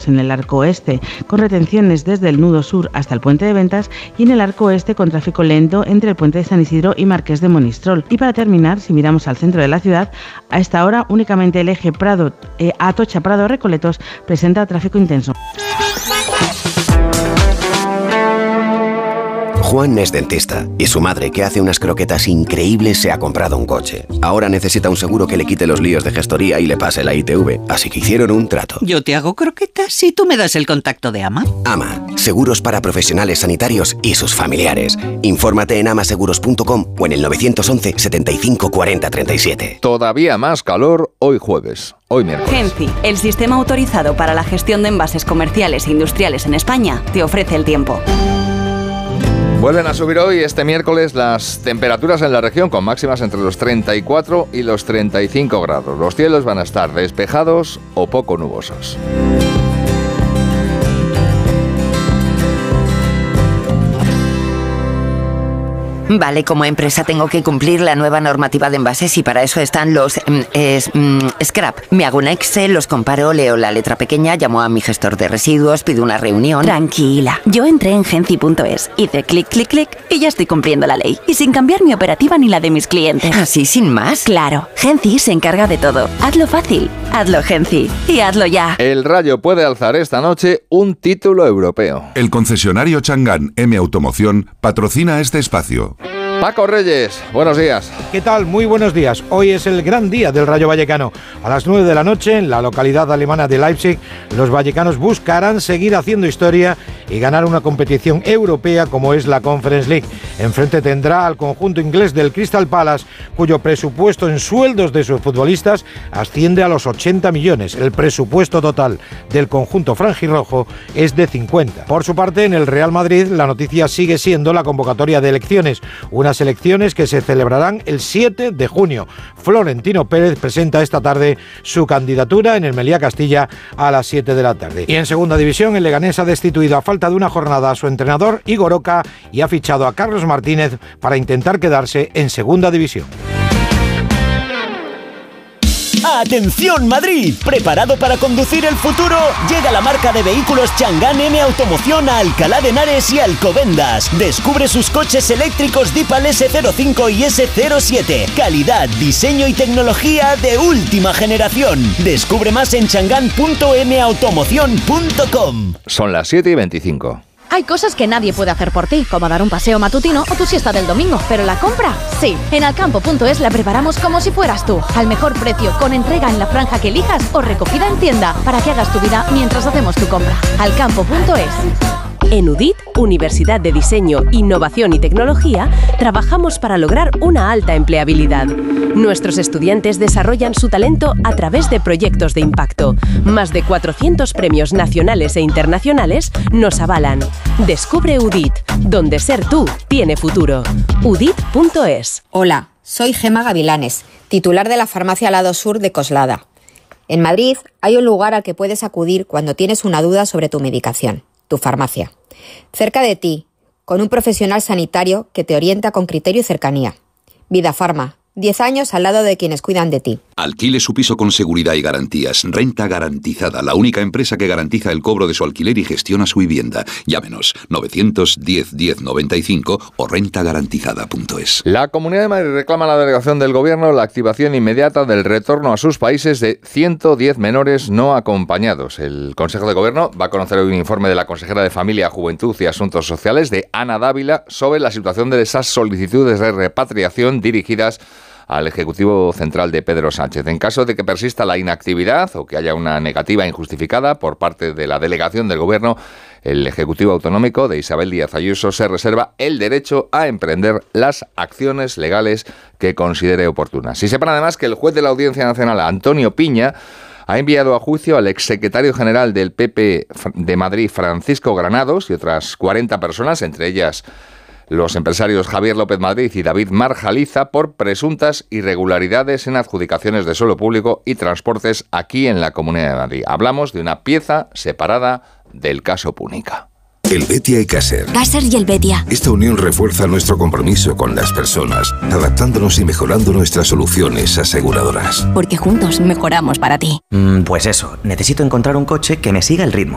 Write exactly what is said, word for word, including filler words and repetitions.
en el arco oeste, con retenciones desde el nudo sur hasta el puente de Ventas, y en el arco oeste con tráfico lento entre el puente de San Isidro y Marqués de Monistrol. Y para terminar, si miramos al centro de la ciudad, a esta hora únicamente el eje Prado, eh, Atocha Prado Recoletos presenta tráfico intenso. Juan es dentista y su madre, que hace unas croquetas increíbles, se ha comprado un coche. Ahora necesita un seguro que le quite los líos de gestoría y le pase la I T V, así que hicieron un trato. Yo te hago croquetas y tú me das el contacto de Ama. Ama, seguros para profesionales sanitarios y sus familiares. Infórmate en amaseguros punto com o en el nueve once, setenta y cinco, cuarenta, treinta y siete. Todavía más calor hoy jueves. Hoy miércoles. Genci, el sistema autorizado para la gestión de envases comerciales e industriales en España, te ofrece el tiempo. Vuelven a subir hoy, este miércoles, las temperaturas en la región, con máximas entre los treinta y cuatro y los treinta y cinco grados. Los cielos van a estar despejados o poco nubosos. Vale, como empresa tengo que cumplir la nueva normativa de envases y para eso están los mm, es, mm, scrap. Me hago un Excel, los comparo, leo la letra pequeña, llamo a mi gestor de residuos, pido una reunión. Tranquila, yo entré en genci punto es, hice clic, clic, clic y ya estoy cumpliendo la ley. Y sin cambiar mi operativa ni la de mis clientes. ¿Así sin más? Claro, Genci se encarga de todo. Hazlo fácil, hazlo Genci y hazlo ya. El Rayo puede alzar esta noche un título europeo. El concesionario Chang'an M Automoción patrocina este espacio. Paco Reyes, buenos días. ¿Qué tal? Muy buenos días. Hoy es el gran día del Rayo Vallecano. A las nueve de la noche, en la localidad alemana de Leipzig, los vallecanos buscarán seguir haciendo historia y ganar una competición europea como es la Conference League. Enfrente tendrá al conjunto inglés del Crystal Palace, cuyo presupuesto en sueldos de sus futbolistas asciende a los ochenta millones. El presupuesto total del conjunto franjirrojo es de cincuenta. Por su parte, en el Real Madrid, la noticia sigue siendo la convocatoria de elecciones. Una Unas elecciones que se celebrarán el siete de junio. Florentino Pérez presenta esta tarde su candidatura en el Meliá Castilla a las siete de la tarde. Y en segunda división, el Leganés ha destituido a falta de una jornada a su entrenador Igor Oca y ha fichado a Carlos Martínez para intentar quedarse en segunda división. ¡Atención Madrid! ¿Preparado para conducir el futuro? Llega la marca de vehículos Chang'an M Automoción a Alcalá de Henares y Alcobendas. Descubre sus coches eléctricos Dipal ese cero cinco y ese cero siete. Calidad, diseño y tecnología de última generación. Descubre más en chang'an punto m automoción punto com. Son las siete y veinticinco. Hay cosas que nadie puede hacer por ti, como dar un paseo matutino o tu siesta del domingo, pero la compra, sí. En alcampo punto es la preparamos como si fueras tú, al mejor precio, con entrega en la franja que elijas o recogida en tienda, para que hagas tu vida mientras hacemos tu compra. alcampo punto es. En U D I T, Universidad de Diseño, Innovación y Tecnología, trabajamos para lograr una alta empleabilidad. Nuestros estudiantes desarrollan su talento a través de proyectos de impacto. Más de cuatrocientos premios nacionales e internacionales nos avalan. Descubre U D I T, donde ser tú tiene futuro. U D I T punto es. Hola, soy Gema Gavilanes, titular de la farmacia Lado Sur de Coslada. En Madrid hay un lugar al que puedes acudir cuando tienes una duda sobre tu medicación, tu farmacia. Cerca de ti, con un profesional sanitario que te orienta con criterio y cercanía. Vida Farma, diez años al lado de quienes cuidan de ti. Alquile su piso con seguridad y garantías. Renta Garantizada, la única empresa que garantiza el cobro de su alquiler y gestiona su vivienda. Llámenos novecientos diez, diez noventa y cinco o renta garantizada punto es. La Comunidad de Madrid reclama a la delegación del Gobierno la activación inmediata del retorno a sus países de ciento diez menores no acompañados. El Consejo de Gobierno va a conocer hoy un informe de la consejera de Familia, Juventud y Asuntos Sociales, de Ana Dávila, sobre la situación de esas solicitudes de repatriación dirigidas al Ejecutivo Central de Pedro Sánchez. En caso de que persista la inactividad o que haya una negativa injustificada por parte de la delegación del Gobierno, el Ejecutivo Autonómico de Isabel Díaz Ayuso se reserva el derecho a emprender las acciones legales que considere oportunas. Y sepan además que el juez de la Audiencia Nacional, Antonio Piña, ha enviado a juicio al exsecretario general del P P de Madrid, Francisco Granados, y otras cuarenta personas, entre ellas los empresarios Javier López Madrid y David Marjaliza, por presuntas irregularidades en adjudicaciones de suelo público y transportes aquí en la Comunidad de Madrid. Hablamos de una pieza separada del caso Púnica. Helvetia y Caser. Caser y Helvetia. Esta unión refuerza nuestro compromiso con las personas, adaptándonos y mejorando nuestras soluciones aseguradoras. Porque juntos mejoramos para ti. Mm, pues eso, necesito encontrar un coche que me siga el ritmo.